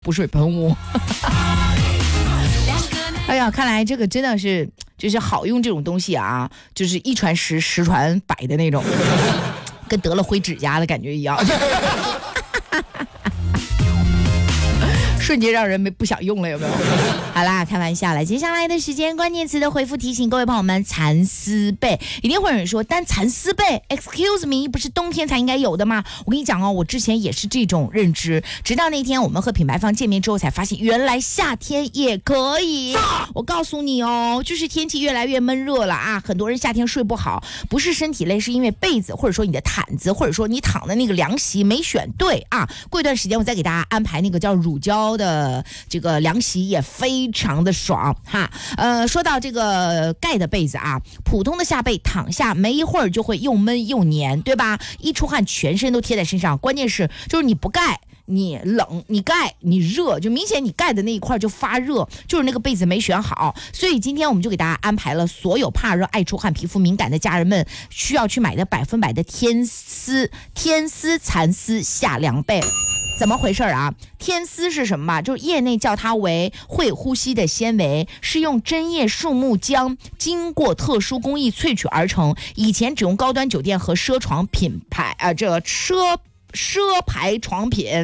补水喷雾。哎呀，看来这个真的是就是好用这种东西啊，就是一传十，十传百的那种，跟得了灰指甲的感觉一样。瞬间让人不想用了，有没有？好啦，开玩笑了。接下来的时间，关键词的回复提醒各位朋友们，蚕丝被。一定会有人说，但蚕丝被 ，excuse me， 不是冬天才应该有的吗？我跟你讲哦，我之前也是这种认知，直到那天我们和品牌方见面之后，才发现原来夏天也可以。我告诉你哦，就是天气越来越闷热了啊，很多人夏天睡不好，不是身体累，是因为被子或者说你的毯子，或者说你躺的那个凉席没选对啊。过一段时间我再给大家安排那个叫乳胶的这个凉席，也非常的爽哈。说到这个盖的被子啊，普通的夏被躺下没一会儿就会又闷又黏，对吧？一出汗全身都贴在身上，关键是就是你不盖你冷，你盖你热，就明显你盖的那一块就发热，就是那个被子没选好。所以今天我们就给大家安排了所有怕热爱出汗皮肤敏感的家人们需要去买的100%的天丝蚕丝夏凉被。怎么回事啊？天丝是什么吧？就是业内叫它为会呼吸的纤维，是用针叶树木浆经过特殊工艺萃取而成。以前只用高端酒店和奢床品牌这个奢牌床品。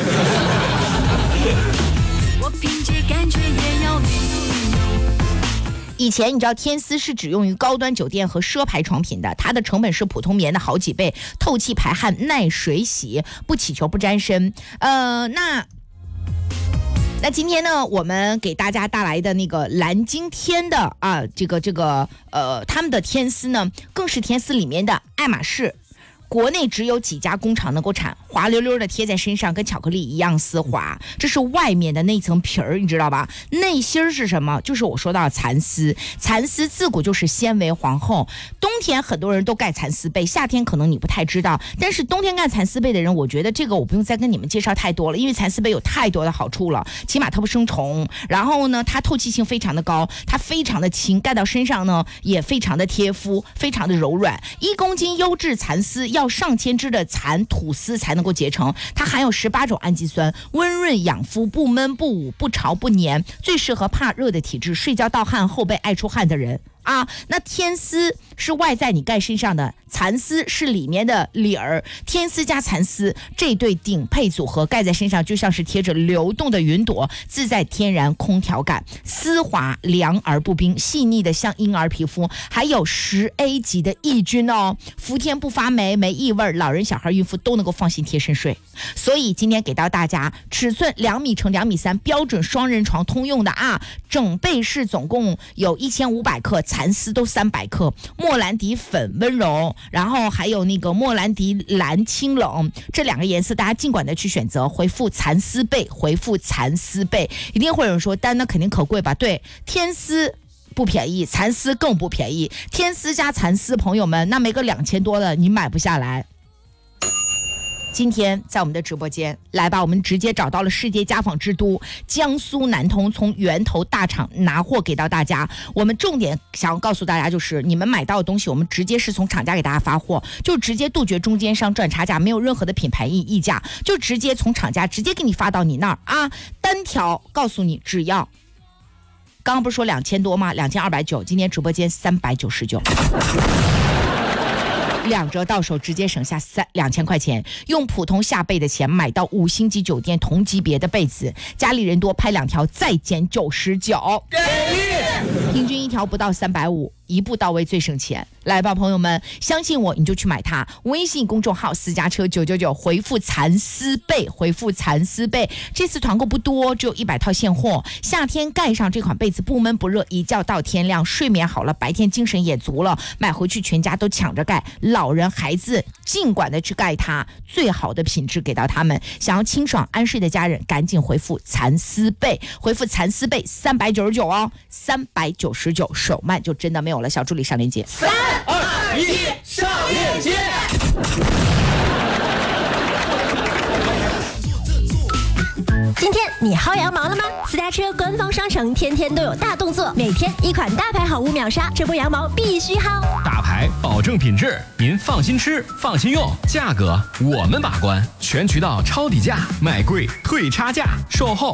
我凭借感觉也要以前你知道天丝是只用于高端酒店和奢牌床品的，它的成本是普通棉的好几倍，透气排汗，耐水洗，不起球不沾身。那今天呢，我们给大家带来的那个蓝鲸天的他们的天丝呢，更是天丝里面的爱马仕。国内只有几家工厂能够产，滑溜溜的贴在身上，跟巧克力一样丝滑。这是外面的那层皮儿，你知道吧？内心是什么？就是我说到蚕丝。蚕丝自古就是纤维皇后。冬天很多人都盖蚕丝被，夏天可能你不太知道，但是冬天盖蚕丝被的人，我觉得这个我不用再跟你们介绍太多了，因为蚕丝被有太多的好处了。起码它不生虫，然后呢，它透气性非常的高，它非常的轻，盖到身上呢也非常的贴肤，非常的柔软。1公斤优质蚕丝要上千只的蚕吐丝才能够结成，它含有18种氨基酸，温润养肤，不闷不捂不潮不黏，最适合怕热的体质，睡觉盗汗后背爱出汗的人啊。那天丝是外在你盖身上的，蚕丝是里面的里儿，天丝加蚕丝这对顶配组合盖在身上就像是贴着流动的云朵，自在天然空调感，丝滑凉而不冰，细腻的像婴儿皮肤，还有10A 级的抑菌哦，服帖不发霉，没异味，老人小孩孕妇都能够放心贴身睡。所以今天给到大家尺寸2米乘2米3标准双人床通用的啊，整被是总共有1500克，蚕丝都300克，莫兰迪粉温柔，然后还有那个莫兰迪蓝清冷，这2个颜色大家尽管的去选择，回复蚕丝被，回复蚕丝被。一定会有人说，但那肯定可贵吧？对，天丝不便宜，蚕丝更不便宜，天丝加蚕丝，朋友们，那没个2000多的你买不下来。今天在我们的直播间来吧，我们直接找到了世界家纺之都江苏南通，从源头大厂拿货给到大家。我们重点想要告诉大家，就是你们买到的东西，我们直接是从厂家给大家发货，就直接杜绝中间商赚差价，没有任何的品牌溢价，就直接从厂家直接给你发到你那儿啊。单条告诉你，只要刚刚不是说2000多吗？2290，今天直播间399。2折到手，直接省下2000块钱，用普通下被的钱买到5星级酒店同级别的被子，家里人多拍2条再减99，平均1条不到350，一步到位最省钱。来吧，朋友们，相信我，你就去买它。微信公众号私家车999，回复蚕丝被，回复蚕丝被。这次团购不多，只有100套现货。夏天盖上这款被子不闷不热，一觉到天亮，睡眠好了，白天精神也足了。买回去全家都抢着盖，老人孩子尽管的去盖它，最好的品质给到他们。想要清爽安睡的家人，赶紧回复蚕丝被，回复蚕丝被399哦，399，手慢就真的没有了。小助理上链接，3、2、1，上链接。 今天你薅羊毛了吗？私家车官方商城天天都有大动作，每天一款大牌好物秒杀，这波羊毛必须薅。 大牌保证品质，您放心吃，放心用，价格我们把关，全渠道抄底价，卖贵退差价，售后